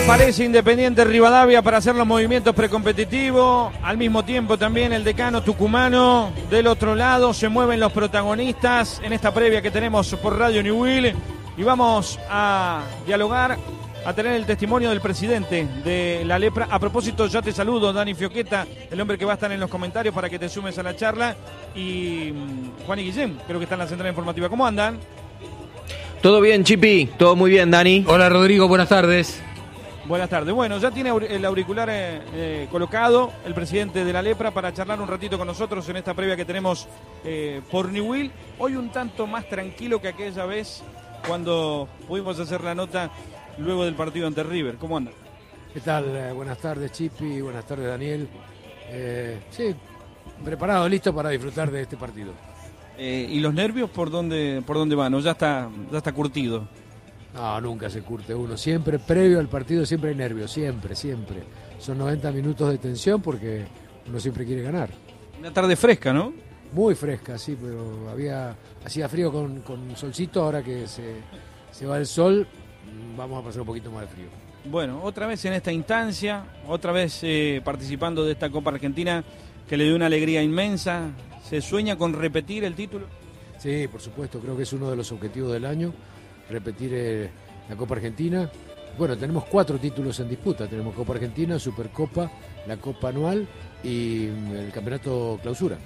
Aparece Independiente Rivadavia para hacer los movimientos precompetitivos. Al mismo tiempo también el decano tucumano. Del otro lado se mueven los protagonistas en esta previa que tenemos por Radio Newell. Y vamos a dialogar, a tener el testimonio del presidente de la Lepra. A propósito, ya te saludo, Dani Fioqueta, el hombre que va a estar en los comentarios para que te sumes a la charla. Y Juan y Guillén, creo que está en la central informativa. ¿Cómo andan? Todo bien, Chipi, todo muy bien, Dani. Hola, Rodrigo, buenas tardes. Buenas tardes. Bueno, ya tiene el auricular colocado el presidente de la Lepra para charlar un ratito con nosotros en esta previa que tenemos por Newell. Hoy un tanto más tranquilo que aquella vez cuando pudimos hacer la nota luego del partido ante River. ¿Cómo anda? ¿Qué tal? Buenas tardes, Chipi, buenas tardes, Daniel. Sí, preparado, listo para disfrutar de este partido. ¿Y los nervios por dónde van? ¿O ya está curtido? No, nunca se curte uno. Siempre, previo al partido, siempre hay nervios. Siempre. Son 90 minutos de tensión porque uno siempre quiere ganar. Una tarde fresca, ¿no? Muy fresca, sí, pero hacía frío con solcito. Ahora que se va el sol, vamos a pasar un poquito más de frío. Bueno, otra vez en esta instancia, otra vez participando de esta Copa Argentina que le dio una alegría inmensa. ¿Se sueña con repetir el título? Sí, por supuesto. Creo que es uno de los objetivos del año. Repetir la Copa Argentina. Bueno, tenemos 4 títulos en disputa. Tenemos Copa Argentina, Supercopa, la Copa Anual y el Campeonato Clausura.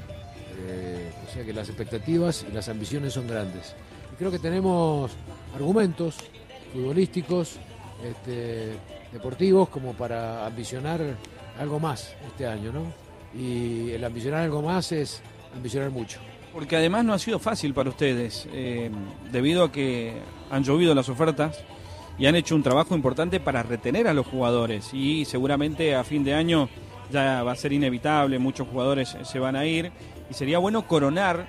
O sea que las expectativas y las ambiciones son grandes. Y creo que tenemos argumentos futbolísticos, deportivos, como para ambicionar algo más este año, ¿no? Y el ambicionar algo más es ambicionar mucho. Porque además no ha sido fácil para ustedes, debido a que han llovido las ofertas y han hecho un trabajo importante para retener a los jugadores. Y seguramente a fin de año ya va a ser inevitable, muchos jugadores se van a ir. Y sería bueno coronar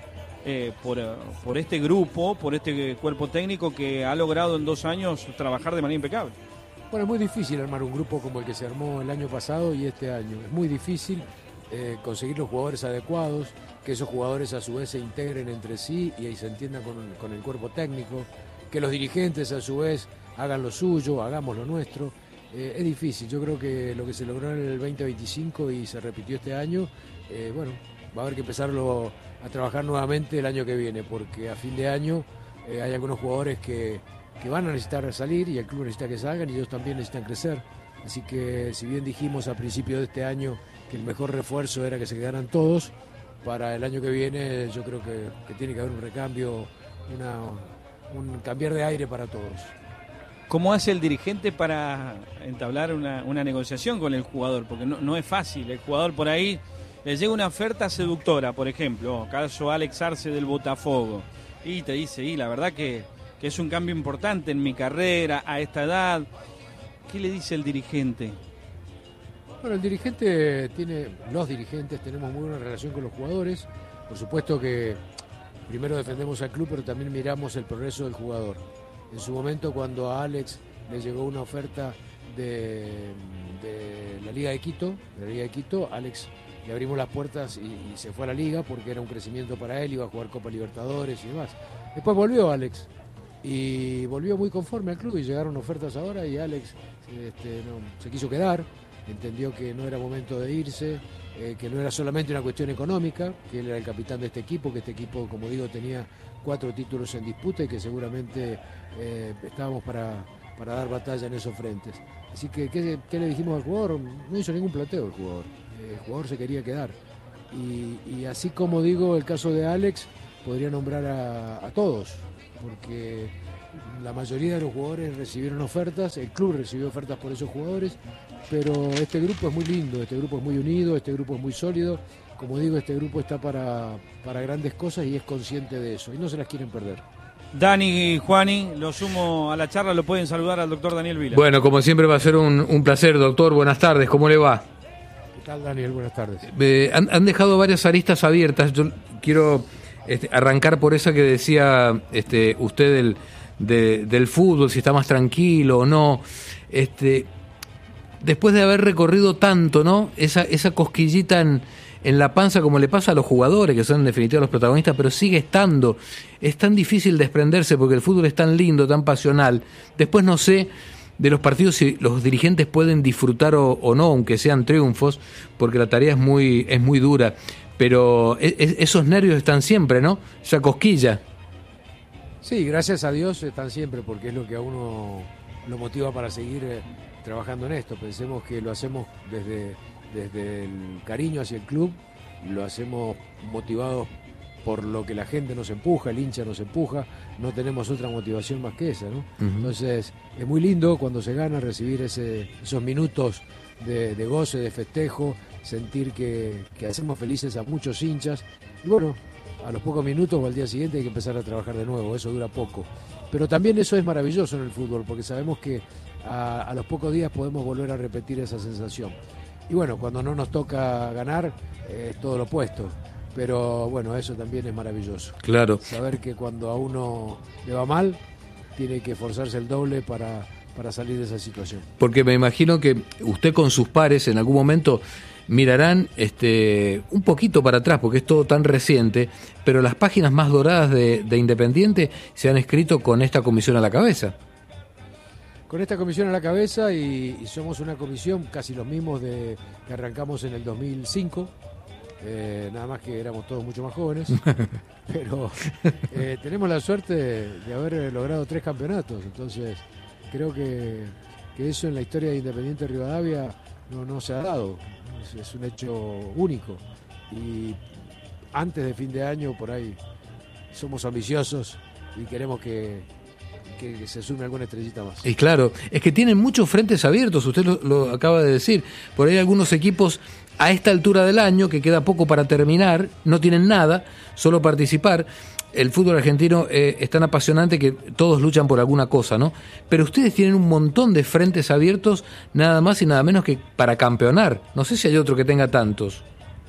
por este grupo, por este cuerpo técnico que ha logrado en 2 años trabajar de manera impecable. Bueno, es muy difícil armar un grupo como el que se armó el año pasado y este año. Es muy difícil conseguir los jugadores adecuados, que esos jugadores a su vez se integren entre sí y ahí se entiendan con el cuerpo técnico, que los dirigentes a su vez hagan lo suyo, hagamos lo nuestro. Es difícil, yo creo que lo que se logró en el 2025 y se repitió este año, bueno, va a haber que empezarlo a trabajar nuevamente el año que viene, porque a fin de año hay algunos jugadores que van a necesitar salir y el club necesita que salgan y ellos también necesitan crecer. Así que si bien dijimos a principio de este año que el mejor refuerzo era que se quedaran todos, para el año que viene yo creo que tiene que haber un recambio, un cambiar de aire para todos. ¿Cómo hace el dirigente para entablar una negociación con el jugador? Porque no es fácil, el jugador por ahí le llega una oferta seductora, por ejemplo, caso Alex Arce del Botafogo, y te dice, y la verdad que es un cambio importante en mi carrera, a esta edad. ¿Qué le dice el dirigente? Bueno, los dirigentes tenemos muy buena relación con los jugadores. Por supuesto que primero defendemos al club, pero también miramos el progreso del jugador. En su momento, cuando a Alex le llegó una oferta de la Liga de Quito, Alex le abrimos las puertas y se fue a la Liga porque era un crecimiento para él, iba a jugar Copa Libertadores y demás. Después volvió Alex y volvió muy conforme al club y llegaron ofertas ahora y Alex se quiso quedar. Entendió que no era momento de irse, que no era solamente una cuestión económica, que él era el capitán de este equipo, que este equipo, como digo, tenía 4 títulos en disputa y que seguramente estábamos para dar batalla en esos frentes. Así que, ¿qué le dijimos al jugador? No hizo ningún planteo el jugador se quería quedar. Y así como digo, el caso de Alex, podría nombrar a todos, porque la mayoría de los jugadores recibieron ofertas, el club recibió ofertas por esos jugadores, pero este grupo es muy lindo, este grupo es muy unido, este grupo es muy sólido. Como digo, este grupo está para grandes cosas y es consciente de eso, y no se las quieren perder. Dani y Juani, lo sumo a la charla, lo pueden saludar al doctor Daniel Vila. Bueno, como siempre va a ser un placer, doctor. Buenas tardes, ¿cómo le va? ¿Qué tal, Daniel? Buenas tardes. Han dejado varias aristas abiertas. Yo quiero arrancar por esa que decía usted del fútbol, si está más tranquilo o no. Después de haber recorrido tanto, ¿no? Esa cosquillita en la panza, como le pasa a los jugadores, que son en definitiva los protagonistas, pero sigue estando. Es tan difícil desprenderse porque el fútbol es tan lindo, tan pasional. Después no sé de los partidos, si los dirigentes pueden disfrutar o no, aunque sean triunfos, porque la tarea es muy dura, pero esos nervios están siempre, ¿no? Esa cosquilla. Sí, gracias a Dios están siempre, porque es lo que a uno lo motiva para seguir trabajando en esto. Pensemos que lo hacemos desde el cariño hacia el club, lo hacemos motivados por lo que la gente nos empuja, el hincha nos empuja, no tenemos otra motivación más que esa, ¿no? Uh-huh. Entonces es muy lindo cuando se gana recibir esos minutos de goce, de festejo, sentir que hacemos felices a muchos hinchas. Y bueno, a los pocos minutos o al día siguiente hay que empezar a trabajar de nuevo, eso dura poco. Pero también eso es maravilloso en el fútbol, porque sabemos que a los pocos días podemos volver a repetir esa sensación. Y bueno, cuando no nos toca ganar, es todo lo opuesto. Pero bueno, eso también es maravilloso. Claro. Saber que cuando a uno le va mal, tiene que esforzarse el doble para salir de esa situación. Porque me imagino que usted con sus pares en algún momento mirarán un poquito para atrás, porque es todo tan reciente, pero las páginas más doradas de Independiente se han escrito con esta comisión a la cabeza. Con esta comisión a la cabeza y somos una comisión casi los mismos que arrancamos en el 2005. Nada más que éramos todos mucho más jóvenes, pero tenemos la suerte de haber logrado 3 campeonatos, entonces creo que eso en la historia de Independiente Rivadavia no se ha dado, es un hecho único, y antes de fin de año por ahí somos ambiciosos y queremos que se sume alguna estrellita más. Y claro, es que tienen muchos frentes abiertos, usted lo acaba de decir, por ahí algunos equipos a esta altura del año, que queda poco para terminar, no tienen nada, solo participar. El fútbol argentino es tan apasionante que todos luchan por alguna cosa, ¿no? Pero ustedes tienen un montón de frentes abiertos, nada más y nada menos que para campeonar. No sé si hay otro que tenga tantos.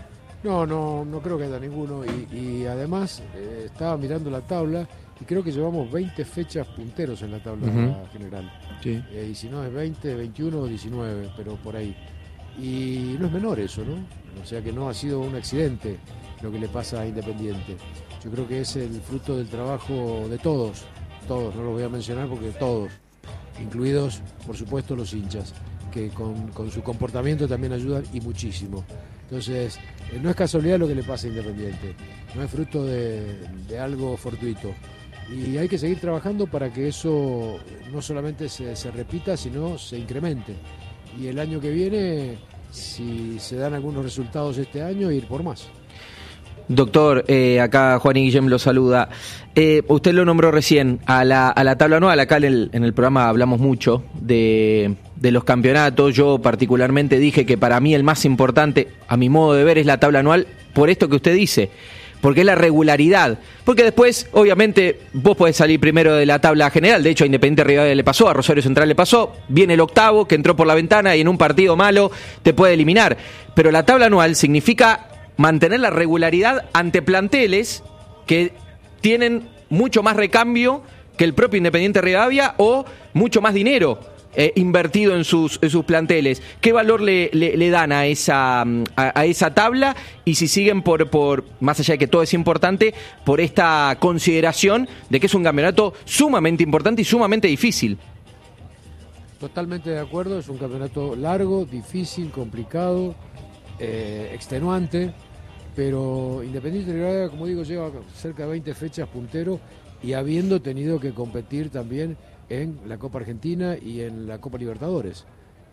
No creo que haya ninguno, y además estaba mirando la tabla y creo que llevamos 20 fechas punteros en la tabla general. Sí. Y si no es 20, 21 o 19, pero por ahí. Y no es menor eso, ¿no? O sea que no ha sido un accidente lo que le pasa a Independiente. Yo creo que es el fruto del trabajo de todos, no los voy a mencionar porque todos, incluidos por supuesto los hinchas, que con su comportamiento también ayudan y muchísimo. Entonces, no es casualidad lo que le pasa a Independiente, no es fruto de algo fortuito. Y hay que seguir trabajando para que eso no solamente se repita, sino se incremente. Y el año que viene, si se dan algunos resultados este año, ir por más. Doctor, acá Juan y Guillem lo saluda. Usted lo nombró recién a la tabla anual. Acá en el programa hablamos mucho de los campeonatos. Yo particularmente dije que para mí el más importante, a mi modo de ver, es la tabla anual, por esto que usted dice, porque es la regularidad. Porque después, obviamente, vos podés salir primero de la tabla general. De hecho, a Independiente Rivadavia le pasó, a Rosario Central le pasó. Viene el octavo, que entró por la ventana y en un partido malo te puede eliminar. Pero la tabla anual significa mantener la regularidad ante planteles que tienen mucho más recambio que el propio Independiente Rivadavia o mucho más dinero invertido en sus planteles. ¿Qué valor le dan a esa tabla? Y si siguen por más allá de que todo es importante, por esta consideración de que es un campeonato sumamente importante y sumamente difícil. Totalmente de acuerdo, es un campeonato largo, difícil, complicado, extenuante, pero Independiente Rivadavia, como digo, lleva cerca de 20 fechas puntero y habiendo tenido que competir también en la Copa Argentina y en la Copa Libertadores,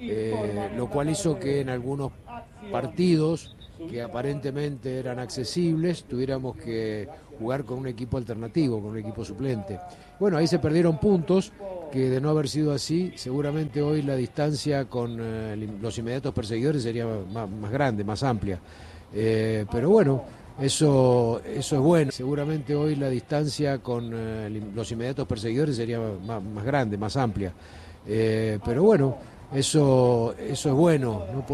lo cual hizo que en algunos partidos que aparentemente eran accesibles tuviéramos que jugar con un equipo alternativo, con un equipo suplente. Bueno, ahí se perdieron puntos que, de no haber sido así, seguramente hoy la distancia con los inmediatos perseguidores sería más grande, más amplia. Pero bueno, eso es bueno. Seguramente hoy la distancia con los inmediatos perseguidores sería más grande, más amplia. Pero bueno, eso es bueno, ¿no?